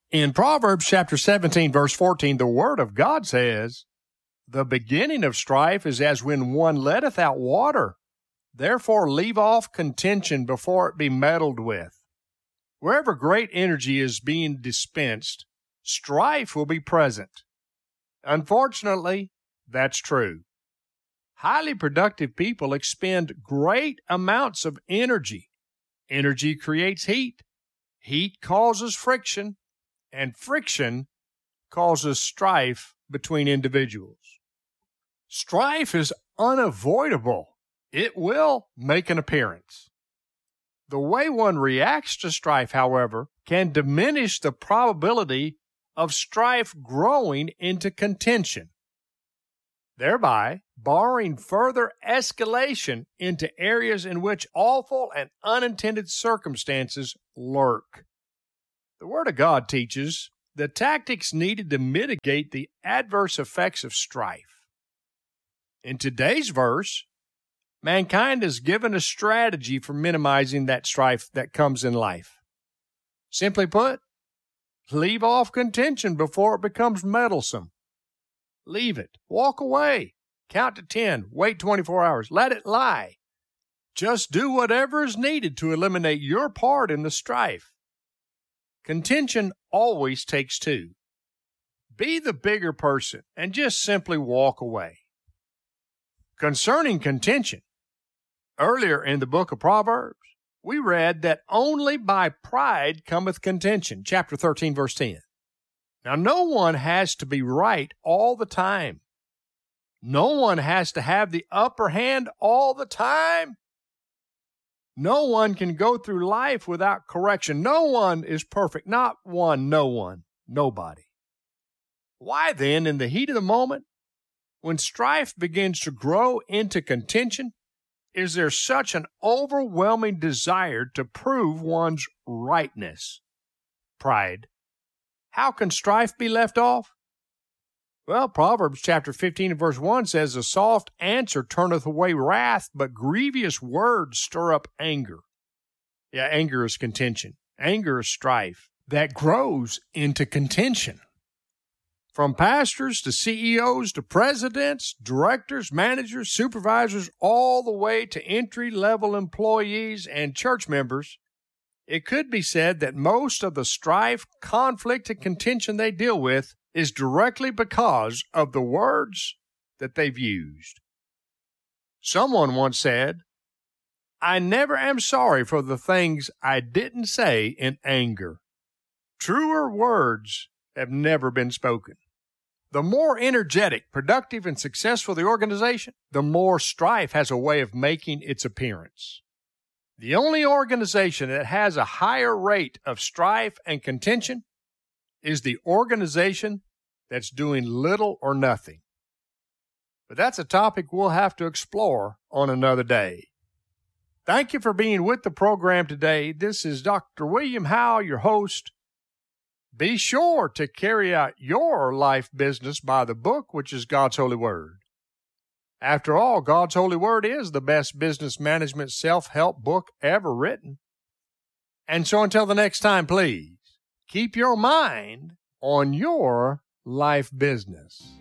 In Proverbs chapter 17, verse 14, the word of God says, "The beginning of strife is as when one letteth out water. Therefore leave off contention before it be meddled with." Wherever great energy is being dispensed, strife will be present. Unfortunately, that's true. Highly productive people expend great amounts of energy. Energy creates heat. Heat causes friction, and friction causes strife between individuals. Strife is unavoidable. It will make an appearance. The way one reacts to strife, however, can diminish the probability of strife growing into contention, thereby barring further escalation into areas in which awful and unintended circumstances lurk. The Word of God teaches the tactics needed to mitigate the adverse effects of strife. In today's verse, mankind is given a strategy for minimizing that strife that comes in life. Simply put, leave off contention before it becomes meddlesome. Leave it. Walk away. Count to 10. Wait 24 hours. Let it lie. Just do whatever is needed to eliminate your part in the strife. Contention always takes two. Be the bigger person and just simply walk away. Concerning contention, earlier in the book of Proverbs, we read that only by pride cometh contention, chapter 13, verse 10. Now, no one has to be right all the time. No one has to have the upper hand all the time. No one can go through life without correction. No one is perfect. Not one, no one, nobody. Why then, in the heat of the moment, when strife begins to grow into contention, is there such an overwhelming desire to prove one's rightness? Pride. How can strife be left off? Well, Proverbs chapter 15 and verse 1 says, "A soft answer turneth away wrath, but grievous words stir up anger." Yeah, anger is contention. Anger is strife that grows into contention. From pastors to CEOs to presidents, directors, managers, supervisors, all the way to entry-level employees and church members, it could be said that most of the strife, conflict, and contention they deal with is directly because of the words that they've used. Someone once said, "I never am sorry for the things I didn't say in anger." Truer words have never been spoken. The more energetic, productive, and successful the organization, the more strife has a way of making its appearance. The only organization that has a higher rate of strife and contention is the organization that's doing little or nothing. But that's a topic we'll have to explore on another day. Thank you for being with the program today. This is Dr. William Howe, your host. Be sure to carry out your life business by the book, which is God's Holy Word. After all, God's Holy Word is the best business management self-help book ever written. And so until the next time, please keep your mind on your life business.